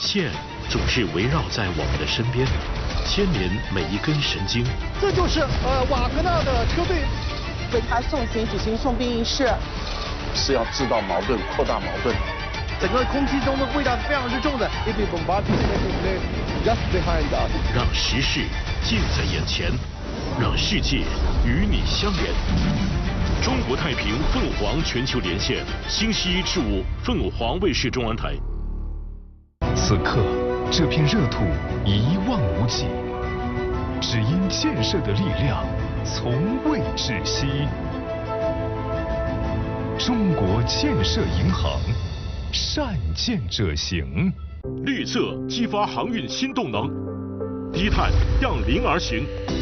线总是围绕在我们的身边，牵连每一根神经。 这就是瓦格纳的车队为他送行举行送殡仪式， 是要制造矛盾、扩大矛盾。 整个空气中的味道是非常之重的。 让时事近在眼前，让世界与你相连。中国太平凤凰全球连线，星期1至5，凤凰卫视中央台。 此刻，这片热土一望无际，只因建设的力量从未窒息。中国建设银行，善建者行。 绿色激发航运新动能，低碳让零而行。